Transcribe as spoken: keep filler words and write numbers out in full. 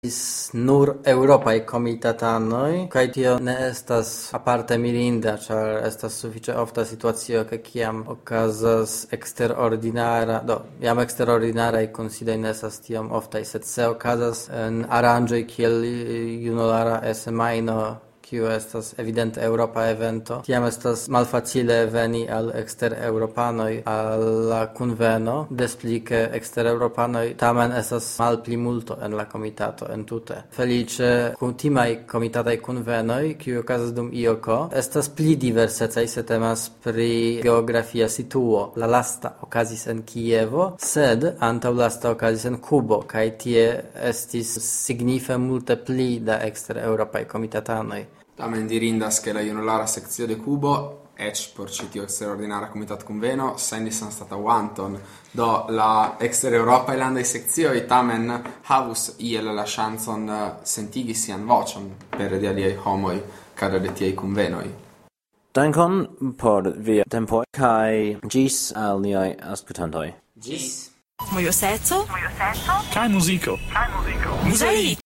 nur Europaj komitatanoj, kaj tio ne estas aparte mirinda, ĉar estas sufiĉe ofta situacio, ke kiam okazas eksterordinara, do, jam eksterordinaraj kunsidoj ne estas tiom oftaj, sed se okazas en aranĝoj kiel junulara semajno, kiu estas evidente Europa evento, tiam estas malfacile veni al ekstereuropanoj al la kunveno, des pli ke ekstereuropanoj tamen estas malpli multo en la komitato entute. Feliĉe kutimaj komitataj kunvenoj, kiuj okazas dum I O K, estas pli diversecaj, se temas pri geografia situo. La lasta okazis en Kievo, sed antaŭlasta okazis en Kubo, kaj tie estis signife multe pli da ekstereŭropaj komitatanoj. Tamen dirindas che la junulara sekcio de Kubo, ec por ĉi tiu eksterordinara komitat kunveno, sendis anstataŭanton. Do la ekstereuropaj landaj sekcioj tamen havus iel la ŝancon sentigi sian voĉon pere de aliaj homoj kadre de tiaj kunvenoj. Dankon por via tempo kaj ĝis al niaj aŭskultantoj. Ĝis. Mojoseco. Kaj muziko. Muzaiko.